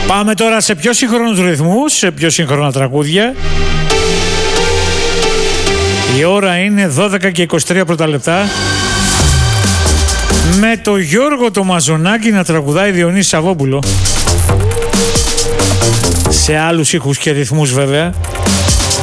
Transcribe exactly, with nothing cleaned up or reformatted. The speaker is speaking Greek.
Πάμε τώρα σε πιο σύγχρονους ρυθμούς, σε πιο σύγχρονα τραγούδια. Η ώρα είναι δώδεκα και είκοσι τρία πρώτα λεπτά. Με το Γιώργο το Μαζονάκη να τραγουδάει Διονύση Σαββόπουλο. Σε άλλους ήχους και ρυθμούς βέβαια.